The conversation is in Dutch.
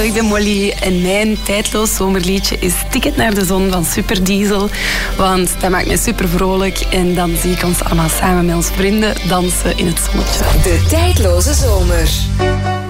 ik ben Molly en mijn tijdloos zomerliedje is Ticket naar de Zon van Superdiesel. Want dat maakt mij super vrolijk en dan zie ik ons allemaal samen met onze vrienden dansen in het zonnetje. De tijdloze zomer.